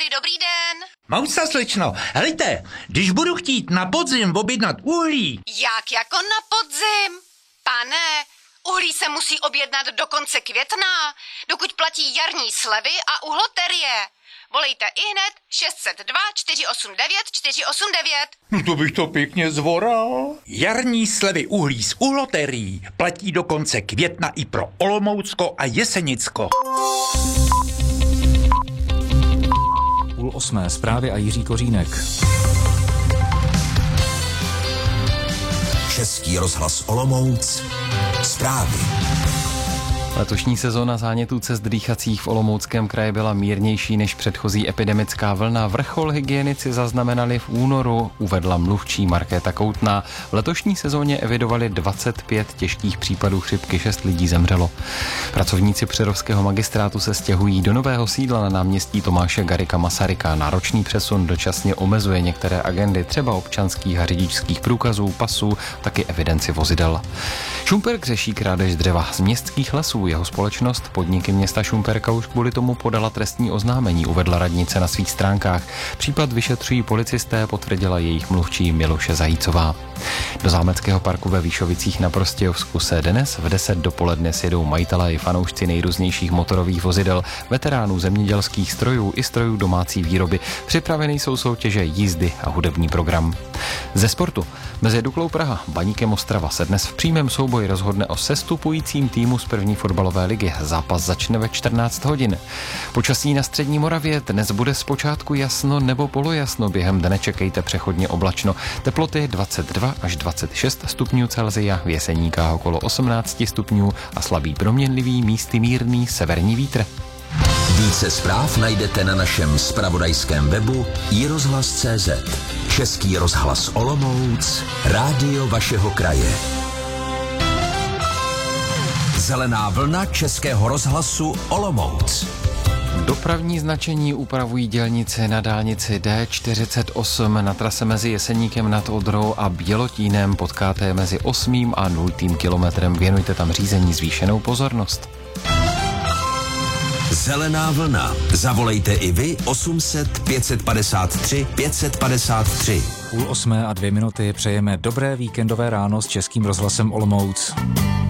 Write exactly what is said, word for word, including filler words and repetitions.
Poli, dobrý den. Mausa, slečno, helejte, když budu chtít na podzim objednat uhlí. Jak jako na podzim? Pane, uhlí se musí objednat do konce května, dokud platí jarní slevy a uhloterie. Volejte ihned šest set dva čtyři osm devět čtyři osm devět. No to bych to pěkně zvoral. Jarní slevy uhlí z uhloterií platí do konce května i pro Olomoucko a Jesenicko. Půl osmé, zprávy a Jiří Kořínek. Český rozhlas Olomouc, zprávy. Letošní sezóna zánětů cest dýchacích v Olomouckém kraji byla mírnější než předchozí epidemická vlna. Vrchol hygienici zaznamenali v únoru, uvedla mluvčí Markéta Koutná. V letošní sezóně evidovali dvacet pět těžkých případů chřipky, šest lidí zemřelo. Pracovníci přerovského magistrátu se stěhují do nového sídla na náměstí Tomáše Garrigua Masaryka. Náročný přesun dočasně omezuje některé agendy, třeba občanských a řidičských průkazů, pasů, taky evidenci vozidel. Šumperk řeší krádež dřeva z městských lesů. Jeho společnost Podniky města Šumperka už kvůli tomu podala trestní oznámení, uvedla radnice na svých stránkách. Případ vyšetřují policisté, potvrdila jejich mluvčí Miloše Zajícová. Do zámeckého parku ve Výšovicích na Prostějovsku se dnes v deset dopoledne sjedou majitelé i fanoušci nejrůznějších motorových vozidel, veteránů zemědělských strojů i strojů domácí výroby. Připraveny jsou soutěže, jízdy a hudební program. Ze sportu. Mezi Duklou Praha, Baníkem Ostrava se dnes v přímém souboji rozhodne o sestupujícím týmu z první fotbalové ligy. Zápas začne ve čtrnáct hodin. Počasí na střední Moravě dnes bude zpočátku jasno nebo polojasno. Během dne čekejte přechodně oblačno. Teploty dvacet dva až dvacet šest stupňů Celsia, v Jeseníkách okolo osmnáct stupňů a slabý proměnlivý místy mírný severní vítr. Více zpráv najdete na našem zpravodajském webu i rozhlas tečka cé zet. Český rozhlas Olomouc, rádio vašeho kraje. Zelená vlna Českého rozhlasu Olomouc. Dopravní značení upravují dělnice na dálnici D čtyřicet osm na trase mezi Jeseníkem nad Odrou a Bělotínem. Potkáte mezi osmým a nultým kilometrem. Věnujte tam řízení zvýšenou pozornost. Zelená vlna. Zavolejte i vy osm set pět padesát tři pět padesát tři. Půl osmé a dvě minuty přejeme dobré víkendové ráno s Českým rozhlasem Olomouc.